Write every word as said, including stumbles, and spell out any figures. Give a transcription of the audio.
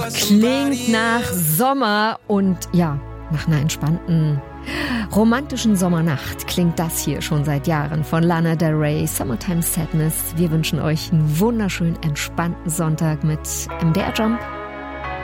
Klingt nach Sommer und ja, nach einer entspannten, romantischen Sommernacht klingt das hier schon seit Jahren von Lana Del Rey, Summertime Sadness. Wir wünschen euch einen wunderschönen, entspannten Sonntag mit M D R Jump.